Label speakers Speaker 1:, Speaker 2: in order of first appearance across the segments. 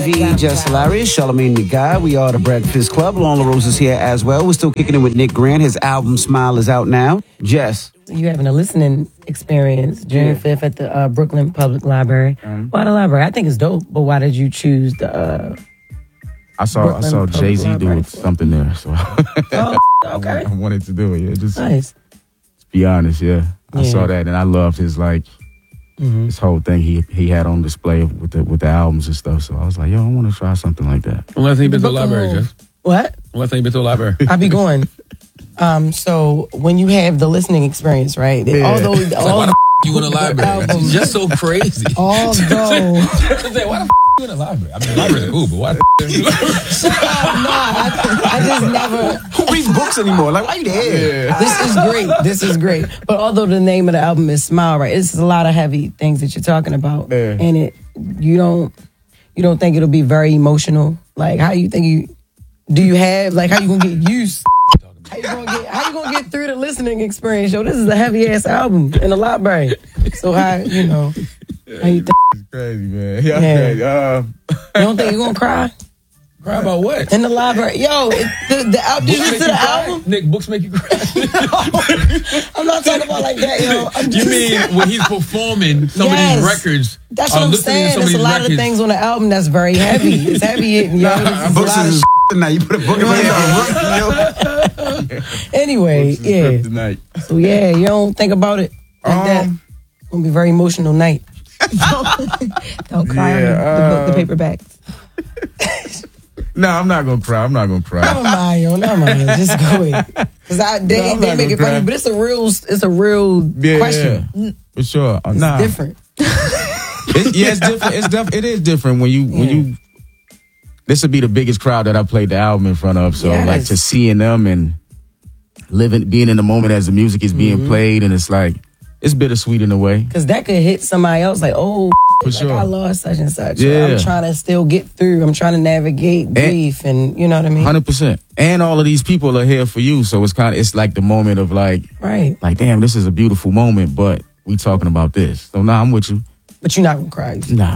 Speaker 1: Just Hilarious, Charlamagne the Guy. We are the Breakfast Club. Lola Rose is here as well. We're still kicking it with Nick Grant. His album Smile is out now. Jess.
Speaker 2: You having a listening experience June 5th at the Brooklyn Public Library. Why the library? I think it's dope, but why did you choose the
Speaker 3: I saw Jay-Z do something there, so
Speaker 2: okay.
Speaker 3: I wanted to do it. Yeah, just
Speaker 2: Nice.
Speaker 3: be honest, yeah. I saw that and I loved his this whole thing he had on display with the albums and stuff. So I was like, yo, I want to try something like that.
Speaker 4: Unless you been to the library, Jeff.
Speaker 2: What?
Speaker 4: Unless you been to the library.
Speaker 2: I be going. So when you have the listening experience, right?
Speaker 3: Yeah.
Speaker 2: All
Speaker 4: Why the you in the library?
Speaker 2: albums.
Speaker 4: It's just so crazy.
Speaker 2: Although
Speaker 4: Why the you in the library? I mean, the library's cool, but why the
Speaker 2: I just never.
Speaker 1: Who reads books anymore? Like, why you there?
Speaker 3: Yeah.
Speaker 2: This is great. But although the name of the album is Smile, right? It's a lot of heavy things that you're talking about,
Speaker 3: Yeah.
Speaker 2: and you don't think it'll be very emotional. Like, how you think do you have like how you gonna get used? How you gonna get through the listening experience? Yo, this is a heavy ass album in the library. So how you think?
Speaker 3: It's crazy, man. Yeah. Crazy.
Speaker 2: You don't think you're gonna cry
Speaker 4: cry about what?
Speaker 2: in the library? Yo, the album. Did you listen to the album?
Speaker 4: Nick, books make you cry.
Speaker 2: I'm not talking about like that, yo.
Speaker 4: You mean when he's performing some of these records?
Speaker 2: That's what I'm saying. There's a lot of things on the album that's very heavy. It's heavy hitting, yo.
Speaker 1: Books is now. You put a book in my
Speaker 2: Anyway, yeah.
Speaker 3: Tonight.
Speaker 2: So yeah, you don't think about it like that. It's gonna be a very emotional night.
Speaker 5: Don't cry on the paperback.
Speaker 3: No, I'm not gonna cry.
Speaker 2: Never mind. Just go ahead. Because they make it funny, but it's a real question.
Speaker 3: Yeah, for sure.
Speaker 2: It's different.
Speaker 3: It's different. It is different when you. This would be the biggest crowd that I played the album in front of. So like to seeing them and being in the moment as the music is being played, and it's like it's bittersweet in a way.
Speaker 2: Because that could hit somebody else like, oh,
Speaker 3: for sure.
Speaker 2: I lost such and such.
Speaker 3: Yeah.
Speaker 2: I'm trying to still get through. I'm trying to navigate grief, and you know what I mean.
Speaker 3: 100%. And all of these people are here for you, so it's like the moment of like damn, this is a beautiful moment, but we talking about this. So I'm with you.
Speaker 2: But you're not gonna cry.
Speaker 3: Nah.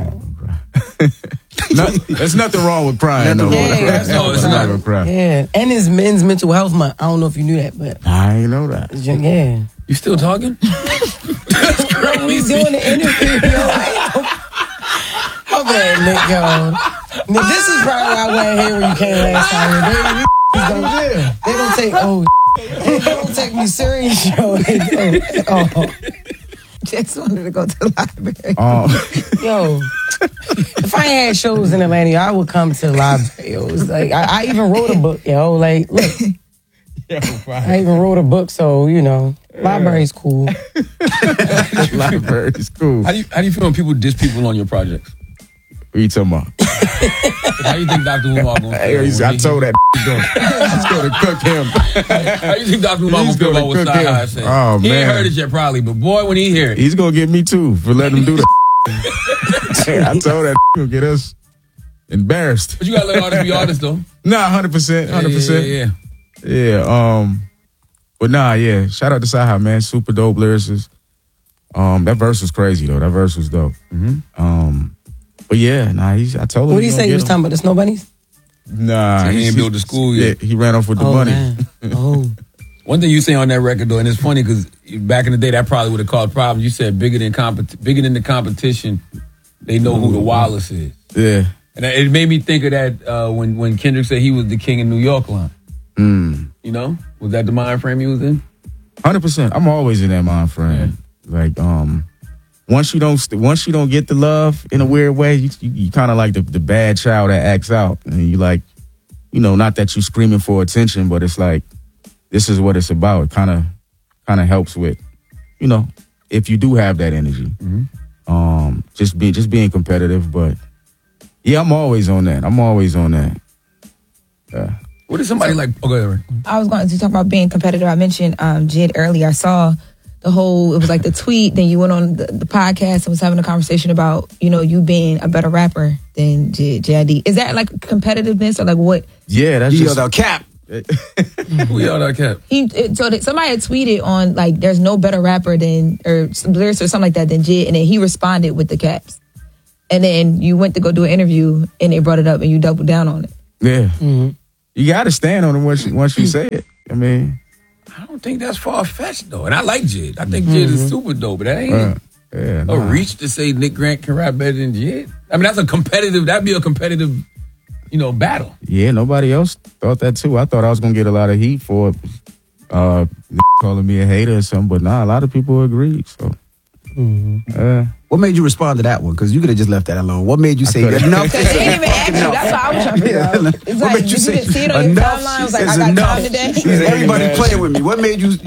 Speaker 3: There's nothing wrong with crying. No, it's not gonna cry.
Speaker 2: Yeah, and it's Men's Mental Health Month. I don't know if you knew that, but
Speaker 3: I ain't know that.
Speaker 2: Yeah.
Speaker 4: You still talking? That's crazy.
Speaker 2: We doing the interview, yo. My bad, Nick, yo. Nick, this is probably why I wasn't here when you came last time. They don't take they don't take me serious, yo. Just wanted to go to the library. Yo, if I had shows in Atlanta, I would come to the library. It was like I even wrote a book, yo. Like, look, I even wrote a book, so library's cool.
Speaker 3: Library's cool.
Speaker 4: How do you feel when people diss people on your projects?
Speaker 3: What are you talking about?
Speaker 4: How do you think Dr. Umar gonna feel?
Speaker 3: I told that let's go to cook him.
Speaker 4: How do you think Dr. Umar gonna feel about what Sci-Hi said?
Speaker 3: Oh,
Speaker 4: he
Speaker 3: man.
Speaker 4: ain't heard it yet probably, but boy, when he hear it.
Speaker 3: He's gonna get me too for letting him do that. I told that gonna get us embarrassed.
Speaker 4: But you gotta let artists be artists though.
Speaker 3: Nah, 100%. 100%. Yeah. But nah, yeah. Shout out to Sci-Hi, man. Super dope lyricist. That verse was crazy though. That verse was dope. But yeah, I told him.
Speaker 2: What did he say? He was talking about the Snow Bunnies?
Speaker 3: Nah,
Speaker 4: so he ain't built the school yet.
Speaker 3: He ran off with the money.
Speaker 4: One thing you say on that record though, and it's funny because back in the day that probably would have caused problems. You said bigger than the competition, they know who the Wallace is.
Speaker 3: Yeah,
Speaker 4: and it made me think of that when Kendrick said he was the king of New York line. You know, was that the mind frame he was in?
Speaker 3: 100%. I'm always in that mind frame. Yeah. Like once you don't get the love in a weird way, you kind of like the bad child that acts out, and you like, not that you screaming for attention, but it's like this is what it's about. It kind of helps with, if you do have that energy, just being competitive. But yeah, I'm always on that.
Speaker 4: What is somebody like? Oh, go ahead.
Speaker 5: I was going to talk about being competitive. I mentioned Jid earlier. I saw it was like the tweet, then you went on the podcast and was having a conversation about, you being a better rapper than JID. Is that like competitiveness or like what?
Speaker 3: Yeah, that's
Speaker 1: just... yelled out cap.
Speaker 4: Who yelled out cap?
Speaker 5: Somebody had tweeted on like, there's no better rapper than, or some lyrics or something like that than Jid, and then he responded with the caps. and then you went to go do an interview, and they brought it up, and you doubled down on it.
Speaker 3: Yeah. You got to stand on it once you say it. I mean,
Speaker 4: I don't think that's far-fetched, though. And I like Jid. I think Jid is super dope, but that ain't a reach to say Nick Grant can rap better than Jid. I mean, that'd be a competitive, battle.
Speaker 3: Yeah, nobody else thought that, too. I thought I was going to get a lot of heat for calling me a hater or something, but nah, a lot of people agreed, so.
Speaker 1: What made you respond to that one? Because you could have just left that alone. What made you say enough?
Speaker 5: They didn't even ask you. That's what I was trying to figure out. It's
Speaker 1: What
Speaker 5: like,
Speaker 1: made you say
Speaker 5: see it on your
Speaker 1: enough?
Speaker 5: timeline? I was like,
Speaker 1: It's
Speaker 5: I got
Speaker 1: enough.
Speaker 5: time today.
Speaker 1: Everybody playing with me. What made you?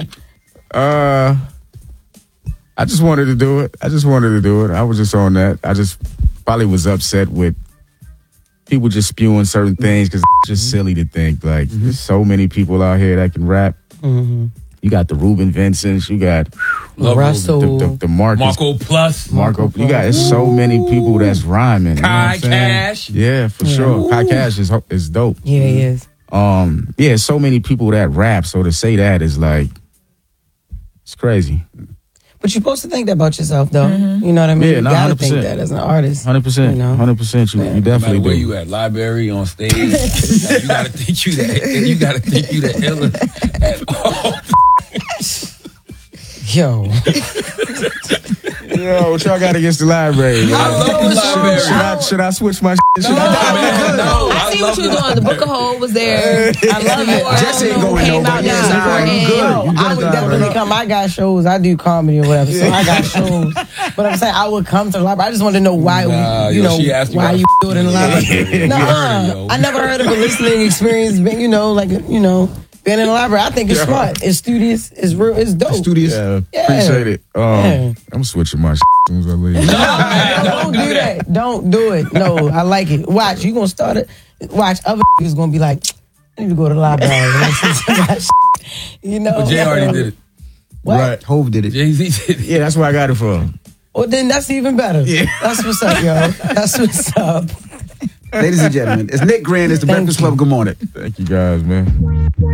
Speaker 3: I just wanted to do it. I was just on that. I just probably was upset with people just spewing certain things because it's just silly to think. Like, there's so many people out here that can rap. You got the Ruben Vincents. You got
Speaker 2: Russell.
Speaker 3: the Marcus.
Speaker 4: Marco Plus.
Speaker 3: Marco. You got it's so many people that's rhyming. You know what
Speaker 4: Kai
Speaker 3: I'm saying?
Speaker 4: Cash.
Speaker 3: Yeah, for sure. Kai Cash is dope.
Speaker 2: Yeah, he is.
Speaker 3: Yeah, so many people that rap. So to say that is like, it's crazy.
Speaker 2: But you're supposed to think that about yourself, though. You know what I mean?
Speaker 3: Yeah,
Speaker 2: you
Speaker 3: no,
Speaker 2: gotta
Speaker 3: 100%.
Speaker 2: think that as an artist.
Speaker 3: 100%.
Speaker 2: You know?
Speaker 3: 100%. You
Speaker 4: No
Speaker 3: definitely
Speaker 4: matter where
Speaker 3: do.
Speaker 4: you at, library, on stage, you gotta think you that. You gotta think you the iller at all.
Speaker 2: Yo.
Speaker 3: Yo, what y'all got against the library? Man?
Speaker 4: I love the library.
Speaker 3: Should I switch my shit?
Speaker 4: No, man, no.
Speaker 5: I see what you doing. The Book of Hole was there. I love it.
Speaker 1: Jesse ain't going
Speaker 5: came
Speaker 1: nowhere.
Speaker 5: out
Speaker 1: Yes,
Speaker 5: now.
Speaker 1: all right, you good.
Speaker 2: Yo, I would definitely come. I got shows. I do comedy or whatever, so I got shows. But I'm saying I would come to the library. I just want to know why
Speaker 4: she asked me
Speaker 2: why
Speaker 4: about
Speaker 2: you do it in the library.
Speaker 4: You heard it, yo.
Speaker 2: I never heard of a listening experience. Being, being in the library. I think it's smart. It's studious. It's real. It's dope.
Speaker 1: Studious.
Speaker 3: Yeah, appreciate it. I'm switching my shit as soon as I leave.
Speaker 2: Don't do that. Don't do it. No, I like it. Watch, you gonna start it. Watch, other niggas gonna be like, I need to go to the library.
Speaker 4: But Jay already did it.
Speaker 2: What?
Speaker 3: Right.
Speaker 1: Hove did it.
Speaker 4: Jay-Z did it.
Speaker 3: Yeah, that's where I got it from.
Speaker 2: Well, then that's even better. Yeah. That's what's up, yo. That's what's up.
Speaker 1: Ladies and gentlemen, it's Nick Grant. It's the
Speaker 2: Thank
Speaker 1: Breakfast
Speaker 2: you.
Speaker 1: Club. Good morning.
Speaker 3: Thank you guys, man.